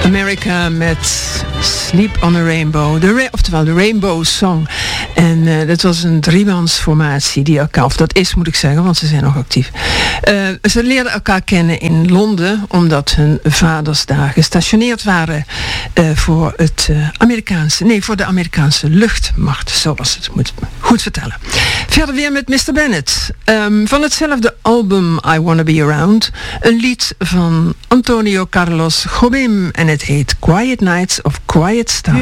America met Sleep on a Rainbow. Oftewel de Rainbow Song. En dat was een driemansformatie die elkaar, of dat is moet ik zeggen, want ze zijn nog actief. Ze leerden elkaar kennen in Londen, omdat hun vaders daar gestationeerd waren voor de Amerikaanse luchtmacht. Zo was het, moet ik goed vertellen. Verder weer met Mr. Bennett. Van hetzelfde album I Wanna Be Around. Een lied van Antonio Carlos Jobim en het heet Quiet Nights of Quiet Stars.